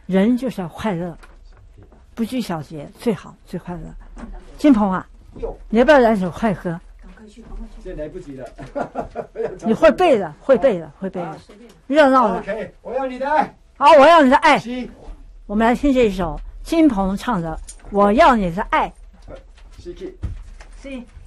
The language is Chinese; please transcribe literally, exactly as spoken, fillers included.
人就是要快乐，不拘小节最好最快乐。金鹏啊，你要不要来首快歌？ 现在来不及了。 你会背的，会背的，会背的，热闹的。 OK， 我要你的爱。 好，我要你的爱。 是。 我们来听这一首金鹏唱的《我要你的爱》。 是。 是。